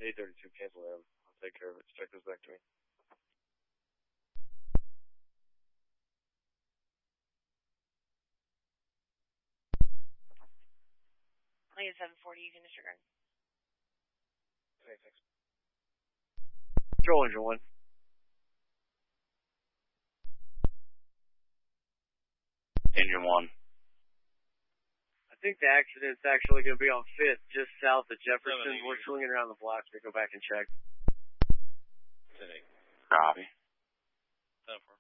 832, cancel him. I'll take care of it. Check this back to me. Lane 740, you can disregard. Okay, thanks. Control engine 1. Engine 1. I think the accident's actually going to be on 5th, just south of Jefferson. We're swinging around the block to go back and check. Copy. 740.